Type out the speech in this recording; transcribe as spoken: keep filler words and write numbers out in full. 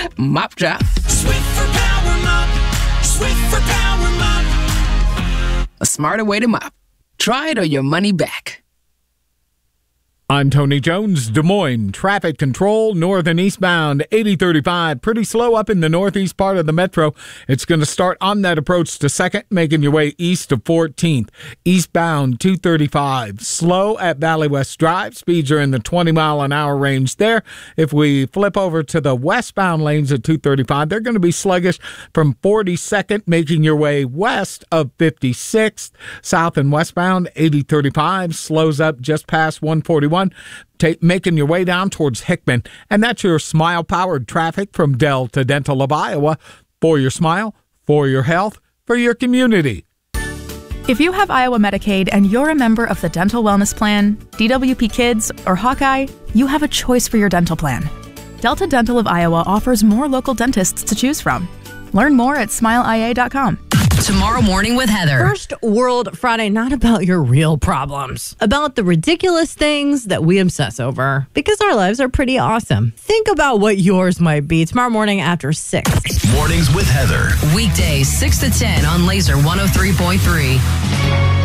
Mop job. Swift for Power Mop. Swift for Power Mop. A smarter way to mop. Try it or your money back. I'm Tony Jones, Des Moines. Traffic control, north and eastbound, eighty thirty-five. Pretty slow up in the northeast part of the metro. It's going to start on that approach to second, making your way east to fourteenth. Eastbound, two thirty-five. Slow at Valley West Drive. Speeds are in the twenty mile an hour range there. If we flip over to the westbound lanes at two thirty-five, they're going to be sluggish from forty-second, making your way west of fifty-sixth. South and westbound, eighty thirty-five. Slows up just past one forty-one. Take, making your way down towards Hickman. And that's your Smile-powered traffic from Dell to Dental of Iowa. For your smile, for your health, for your community. If you have Iowa Medicaid and you're a member of the Dental Wellness Plan, D W P Kids, or Hawkeye, you have a choice for your dental plan. Delta Dental of Iowa offers more local dentists to choose from. Learn more at smile I A dot com. Tomorrow Morning with Heather. First World Friday, not about your real problems, about the ridiculous things that we obsess over, because our lives are pretty awesome. Think about what yours might be tomorrow morning after six. Mornings with Heather. Weekdays six to ten on Laser one oh three point three.